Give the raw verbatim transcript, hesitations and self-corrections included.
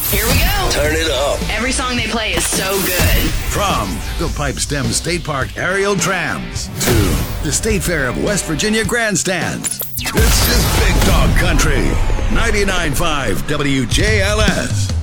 Here we go. Turn it up. Every song they play is so good. From the Pipestem State Park aerial trams to the State Fair of West Virginia grandstands. This is Big Dog Country. ninety-nine point five W J L S.